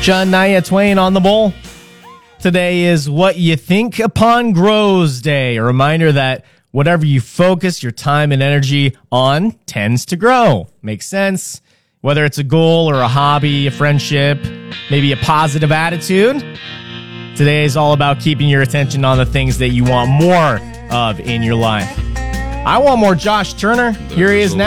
Shania Twain on the bowl. Today is What You Think Upon Grows Day. A reminder that whatever you focus your time and energy on tends to grow. Makes sense. Whether it's a goal or a hobby, a friendship, maybe a positive attitude. Today is all about keeping your attention on the things that you want more of in your life. I want more Josh Turner. Here he is now.